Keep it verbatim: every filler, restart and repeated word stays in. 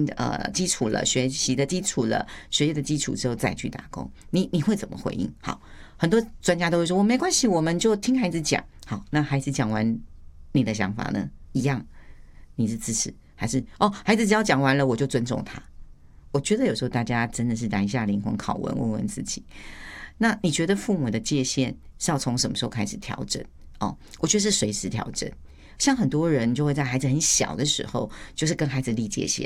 呃基础了，学习的基础了，学业的基础之后再去打工，你你会怎么回应？好，很多专家都会说，我没关系，我们就听孩子讲。好，那孩子讲完，你的想法呢？一样，你是支持还是哦？孩子只要讲完了，我就尊重他。我觉得有时候大家真的是来下灵魂拷问，问问自己。那你觉得父母的界限是要从什么时候开始调整？哦，我觉得是随时调整。像很多人就会在孩子很小的时候，就是跟孩子立界限。